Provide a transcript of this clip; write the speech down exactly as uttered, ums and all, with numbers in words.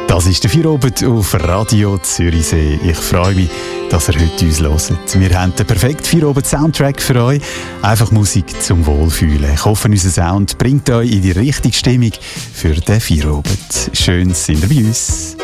Das ist der Feierabend auf Radio Zürichsee. Ich freue mich, dass ihr heute uns hört. Wir haben den perfekten Feierabend-Soundtrack für euch. Einfach Musik zum Wohlfühlen. Ich hoffe, unser Sound bringt euch in die richtige Stimmung für den Feierabend. Schön, sind ihr bei uns.